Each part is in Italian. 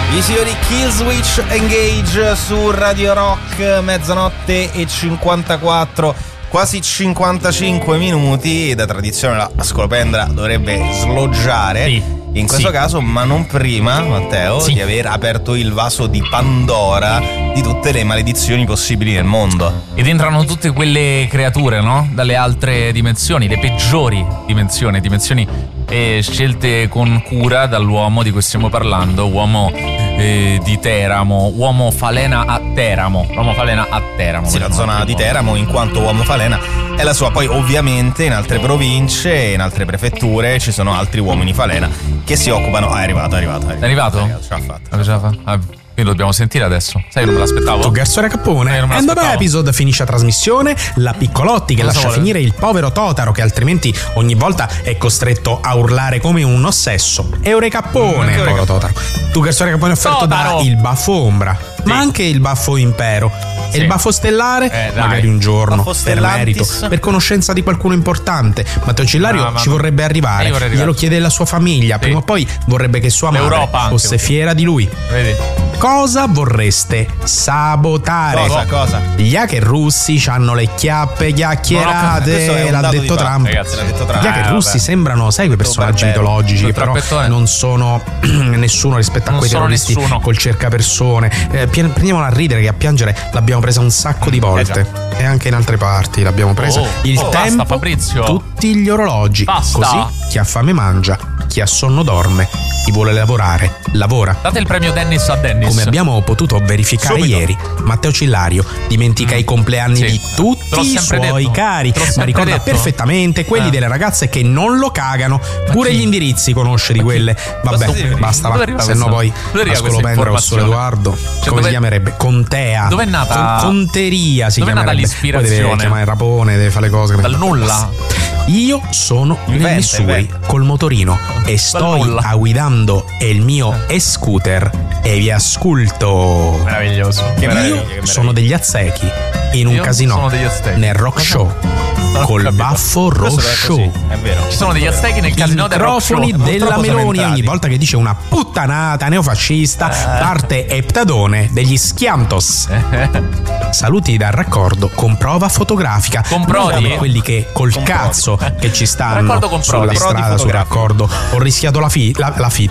I signori Killswitch Engage su Radio Rock, mezzanotte e 54, quasi 55 minuti. Da tradizione la scolopendra dovrebbe sloggiare. Sì. In questo caso, ma non prima, Matteo, di aver aperto il vaso di Pandora di tutte le maledizioni possibili nel mondo. Ed entrano tutte quelle creature, no? Dalle altre dimensioni, le peggiori dimensioni scelte con cura dall'uomo di cui stiamo parlando, uomo di Teramo, uomo falena a Teramo. Sì, la zona di Teramo, in quanto uomo falena è la sua. Poi ovviamente in altre province, in altre prefetture ci sono altri uomini falena che si occupano. È arrivato? Ce l'ha fatta. Quindi lo dobbiamo sentire adesso. Sai, non me l'aspettavo. Tu Garsore Cappone. And the episode finisce la trasmissione. La Piccolotti che lascia finire il povero Totaro, che altrimenti ogni volta è costretto a urlare come un ossesso. Eure Cappone, povero Totaro. Tu Garsore Cappone offerto da il baffo ombra, ma anche il baffo impero. E il baffo stellare, magari un giorno, per merito, per conoscenza di qualcuno importante. Matteo Cillario ci vorrebbe arrivare, glielo chiede la sua famiglia. Prima o poi vorrebbe che sua madre fosse fiera di lui. Vedi? Cosa vorreste sabotare? Cosa? Gli hacker russi hanno le chiappe chiacchierate, l'ha detto Trump. Gli hacker russi sembrano, sai, quei personaggi mitologici che però non sono nessuno rispetto a quei terroristi col cercapersone. Prendiamola a ridere, che a piangere l'abbiamo presa un sacco di volte. E anche in altre parti l'abbiamo presa. Il tempo, basta, Fabrizio. Tutti gli orologi. Basta. Così chi ha fame mangia, chi ha sonno dorme, chi vuole lavorare lavora. Date il premio Dennis a Dennis. Come abbiamo potuto verificare ieri, Matteo Cillario dimentica i compleanni di tutti i suoi cari, ma ricorda perfettamente quelli delle ragazze che non lo cagano. Pure gli indirizzi conosce di quelle. Vabbè, basta, va. Se no poi la scolopendra o Solo Edoardo, come si chiamerebbe? Contea. Dove è nata? Conteria si chiamerebbe. Dove è nata l'ispirazione? Poi deve chiamare Rapone, deve fare le cose. Dal nulla. Io sono nel Missouri col motorino e sto guidando il mio e-scooter e vi ascolto. Meraviglioso. Io sono degli aztechi in un casino nel rock show col baffo rosso. È vero. Ci sono degli aztechi nel casino del rock show. I microfoni della Meloni, ogni volta che dice una puttanata neofascista parte Eptadone degli Schiantos. Saluti dal raccordo con prova fotografica. Comprodi quelli che col cazzo che ci stanno sulla strada sul raccordo. Ho rischiato la vita,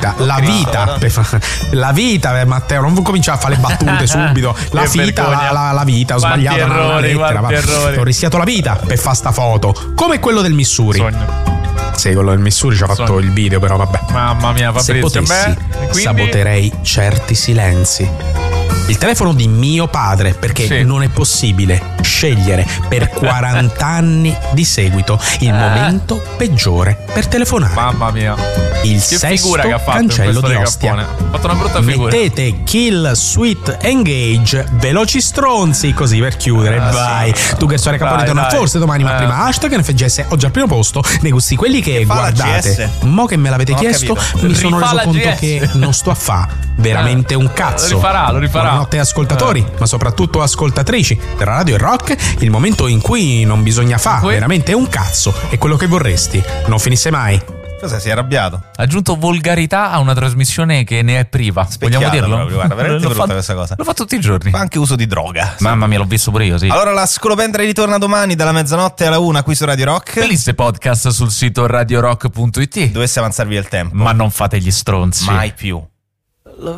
Matteo, non cominciare a fare le battute subito. La vita, ho sbagliato una lettera. Ho rischiato la vita per fare sta foto, come quello del Missouri. Sì, quello del Missouri ci ha fatto il video, però vabbè. Mamma mia, Fabrizio. Se potessi, saboterei certi silenzi. Il telefono di mio padre, perché non è possibile scegliere per 40 anni di seguito il momento peggiore per telefonare. Mamma mia. Il sesto cancello di Ostia. Ha fatto una brutta figura. Mettete Kill Sweet Engage, veloci stronzi, così per chiudere. Vai. Tu che storia Cappone torna forse domani, ma prima hashtag NFGS oggi al primo posto nei gusti quelli che guardate. Mo che me l'avete chiesto, mi sono reso conto che non sto a fa veramente un cazzo. Lo rifarà. Buonanotte ascoltatori, ma soprattutto ascoltatrici della Radio Rock. Il momento in cui non bisogna fare veramente un cazzo è quello che vorresti non finisse mai. Cosa si è arrabbiato? Ha aggiunto volgarità a una trasmissione che ne è priva. Vogliamo dirlo? Proprio, guarda, veramente brutta questa cosa. Lo fa tutti i giorni. Fa anche uso di droga. Mamma mia, l'ho visto pure io, sì. Allora la scolopendra ritorna domani dalla mezzanotte alla 1 qui su Radio Rock. Playlist e podcast sul sito radiorock.it. Dovesse avanzarvi il tempo, ma non fate gli stronzi. Mai più.